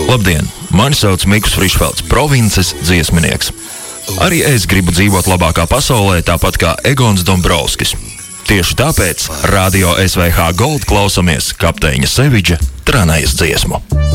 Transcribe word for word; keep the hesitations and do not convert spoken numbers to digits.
Labdien! Mani sauc Mikus Frišfelds, provinces dziesminieks. Arī es gribu dzīvot labākā pasaulē, tāpat kā Egons Dombrovskis. Tieši tāpēc Radio S V H Gold klausamies kapteiņa Sevidža Tranājas dziesmu.